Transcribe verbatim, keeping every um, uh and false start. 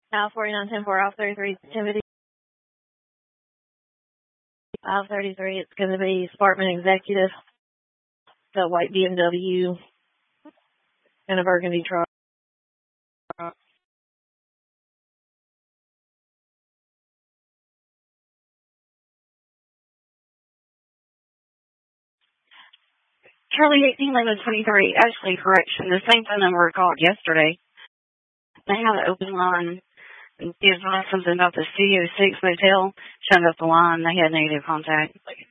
Aisle forty-nine ten four, aisle thirty-three, Timothy. Aisle thirty-three, it's going to be Sparkman Executive, the white B M W, and a burgundy truck. Charlie eighteen eleven twenty-three, actually, correction, the same phone number I called yesterday. They had an open line. It was something about the Studio six Motel. Shut up the line. They had negative contact.